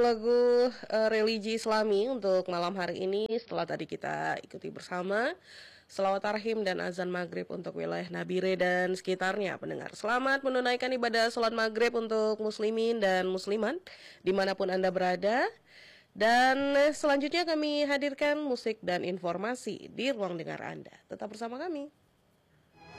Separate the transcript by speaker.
Speaker 1: Lagu religi Islami untuk malam hari ini setelah tadi kita ikuti bersama selawat tarhim dan azan maghrib untuk wilayah Nabire dan sekitarnya. Pendengar, selamat menunaikan ibadah sholat maghrib untuk muslimin dan muslimat dimanapun Anda berada. Dan selanjutnya kami hadirkan musik dan informasi di ruang dengar Anda. Tetap bersama kami.